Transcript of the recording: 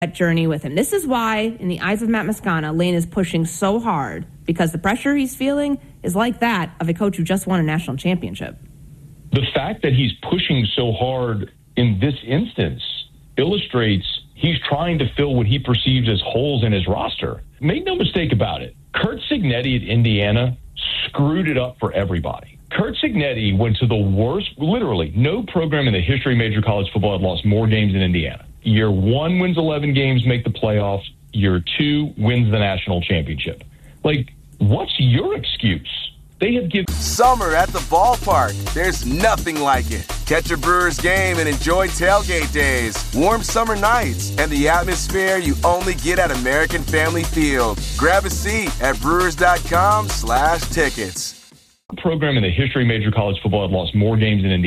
that journey with him. This is why, in the eyes of Matt Moscona, Lane is pushing so hard, because the pressure he's feeling is like that of a coach who just won a national championship. The fact that he's pushing so hard in this instance illustrates he's trying to fill what he perceives as holes in his roster. Make no mistake about it. Curt Cignetti at Indiana screwed it up for everybody. Curt Cignetti went to the worst, literally, no program in the history of major college football had lost more games than Indiana. Year 1 wins 11 games, make the playoffs. Year 2 wins the national championship. Like, what's your excuse? They have given summer at the ballpark. There's nothing like it. Catch a Brewers game and enjoy tailgate days, warm summer nights, and the atmosphere you only get at American Family Field. Grab a seat at brewers.com/tickets. program in the history of major college football had lost more games than Indiana.